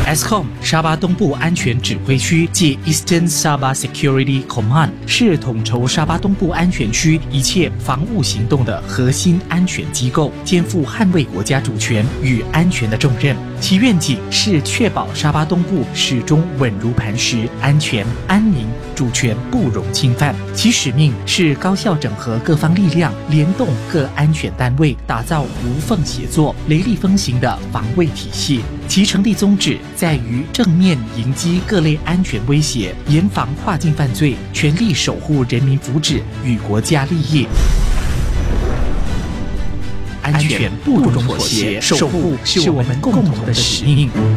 ESCOM 沙巴东部安全指挥区即 Eastern Sabah Security Command 是统筹沙巴东部安全区一切防务行动的核心安全机构，肩负捍卫国家主权与安全的重任。其愿景是确保沙巴东部始终稳如磐石，安全、安宁、主权不容侵犯。其使命是高效整合各方力量，联动各安全单位，打造无缝协作、雷厉风行的防卫体系。其成立宗旨在于正面迎击各类安全威胁，严防跨境犯罪，全力守护人民福祉与国家利益。安全不容妥协，守护是我们共同的使命。